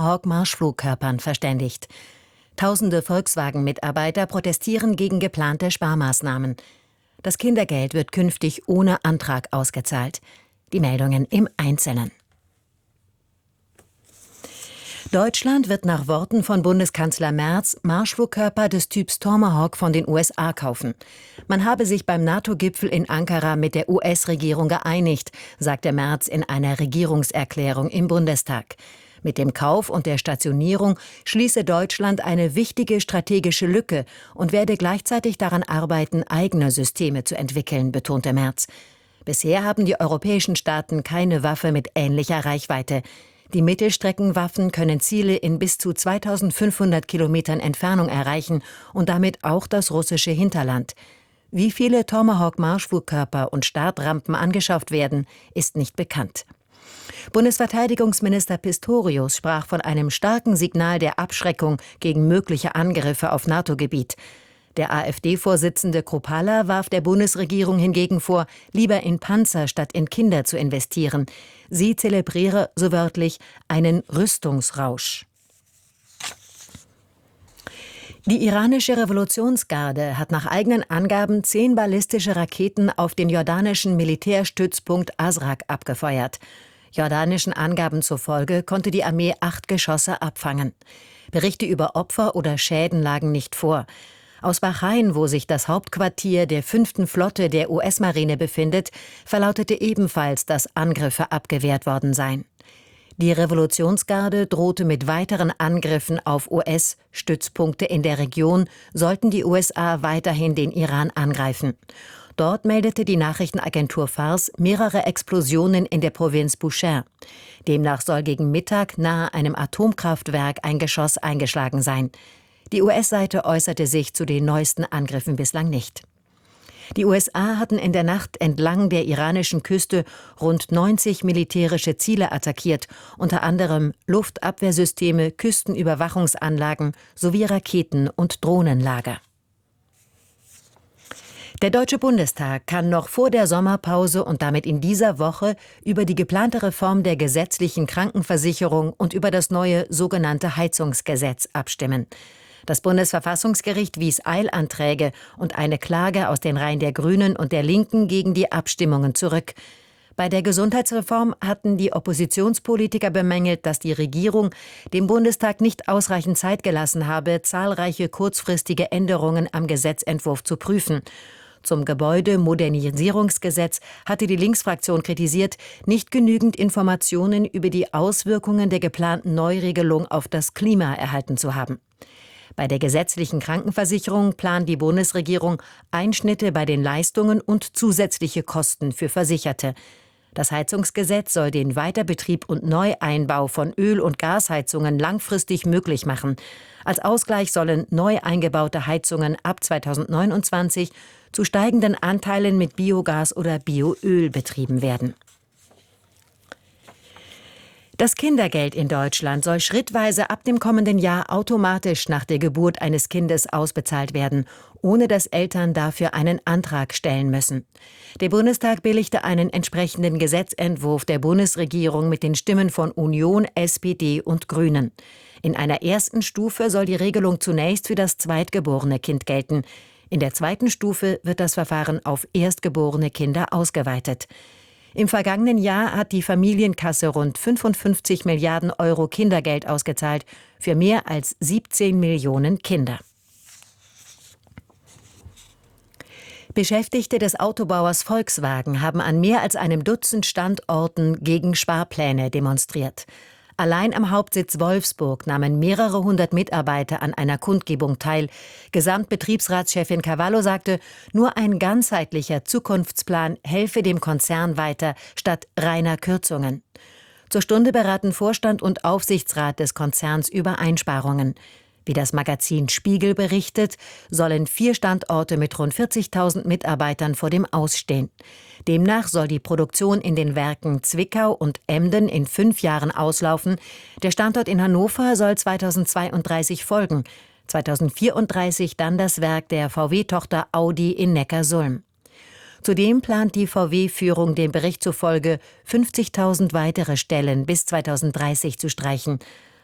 Tomahawk-Marschflugkörpern verständigt. Tausende Volkswagen-Mitarbeiter protestieren gegen geplante Sparmaßnahmen. Das Kindergeld wird künftig ohne Antrag ausgezahlt. Die Meldungen im Einzelnen. Deutschland wird nach Worten von Bundeskanzler Merz Marschflugkörper des Typs Tomahawk von den USA kaufen. Man habe sich beim NATO-Gipfel in Ankara mit der US-Regierung geeinigt, sagte Merz in einer Regierungserklärung im Bundestag. Mit dem Kauf und der Stationierung schließe Deutschland eine wichtige strategische Lücke und werde gleichzeitig daran arbeiten, eigene Systeme zu entwickeln, betonte Merz. Bisher haben die europäischen Staaten keine Waffe mit ähnlicher Reichweite. Die Mittelstreckenwaffen können Ziele in bis zu 2500 Kilometern Entfernung erreichen und damit auch das russische Hinterland. Wie viele Tomahawk-Marschflugkörper und Startrampen angeschafft werden, ist nicht bekannt. Bundesverteidigungsminister Pistorius sprach von einem starken Signal der Abschreckung gegen mögliche Angriffe auf NATO-Gebiet. Der AfD-Vorsitzende Kruppalla warf der Bundesregierung hingegen vor, lieber in Panzer statt in Kinder zu investieren. Sie zelebriere, so wörtlich, einen Rüstungsrausch. Die iranische Revolutionsgarde hat nach eigenen Angaben 10 ballistische Raketen auf den jordanischen Militärstützpunkt Azraq abgefeuert. Jordanischen Angaben zufolge konnte die Armee 8 Geschosse abfangen. Berichte über Opfer oder Schäden lagen nicht vor. Aus Bahrain, wo sich das Hauptquartier der 5. Flotte der US-Marine befindet, verlautete ebenfalls, dass Angriffe abgewehrt worden seien. Die Revolutionsgarde drohte mit weiteren Angriffen auf US-Stützpunkte in der Region, sollten die USA weiterhin den Iran angreifen. Dort meldete die Nachrichtenagentur Fars mehrere Explosionen in der Provinz Bushehr. Demnach soll gegen Mittag nahe einem Atomkraftwerk ein Geschoss eingeschlagen sein. Die US-Seite äußerte sich zu den neuesten Angriffen bislang nicht. Die USA hatten in der Nacht entlang der iranischen Küste rund 90 militärische Ziele attackiert, unter anderem Luftabwehrsysteme, Küstenüberwachungsanlagen sowie Raketen- und Drohnenlager. Der Deutsche Bundestag kann noch vor der Sommerpause und damit in dieser Woche über die geplante Reform der gesetzlichen Krankenversicherung und über das neue sogenannte Heizungsgesetz abstimmen. Das Bundesverfassungsgericht wies Eilanträge und eine Klage aus den Reihen der Grünen und der Linken gegen die Abstimmungen zurück. Bei der Gesundheitsreform hatten die Oppositionspolitiker bemängelt, dass die Regierung dem Bundestag nicht ausreichend Zeit gelassen habe, zahlreiche kurzfristige Änderungen am Gesetzentwurf zu prüfen. Zum Gebäudemodernisierungsgesetz hatte die Linksfraktion kritisiert, nicht genügend Informationen über die Auswirkungen der geplanten Neuregelung auf das Klima erhalten zu haben. Bei der gesetzlichen Krankenversicherung plant die Bundesregierung Einschnitte bei den Leistungen und zusätzliche Kosten für Versicherte. Das Heizungsgesetz soll den Weiterbetrieb und Neueinbau von Öl- und Gasheizungen langfristig möglich machen. Als Ausgleich sollen neu eingebaute Heizungen ab 2029 zu steigenden Anteilen mit Biogas oder Bioöl betrieben werden. Das Kindergeld in Deutschland soll schrittweise ab dem kommenden Jahr automatisch nach der Geburt eines Kindes ausbezahlt werden, ohne dass Eltern dafür einen Antrag stellen müssen. Der Bundestag billigte einen entsprechenden Gesetzentwurf der Bundesregierung mit den Stimmen von Union, SPD und Grünen. In einer ersten Stufe soll die Regelung zunächst für das zweitgeborene Kind gelten. In der zweiten Stufe wird das Verfahren auf erstgeborene Kinder ausgeweitet. Im vergangenen Jahr hat die Familienkasse rund 55 Milliarden Euro Kindergeld ausgezahlt für mehr als 17 Millionen Kinder. Beschäftigte des Autobauers Volkswagen haben an mehr als einem Dutzend Standorten gegen Sparpläne demonstriert. Allein am Hauptsitz Wolfsburg nahmen mehrere hundert Mitarbeiter an einer Kundgebung teil. Gesamtbetriebsratschefin Cavallo sagte, nur ein ganzheitlicher Zukunftsplan helfe dem Konzern weiter, statt reiner Kürzungen. Zur Stunde beraten Vorstand und Aufsichtsrat des Konzerns über Einsparungen. Wie das Magazin Spiegel berichtet, sollen 4 Standorte mit rund 40.000 Mitarbeitern vor dem Aus stehen. Demnach soll die Produktion in den Werken Zwickau und Emden in 5 Jahren auslaufen. Der Standort in Hannover soll 2032 folgen. 2034 dann das Werk der VW-Tochter Audi in Neckarsulm. Zudem plant die VW-Führung dem Bericht zufolge 50.000 weitere Stellen bis 2030 zu streichen.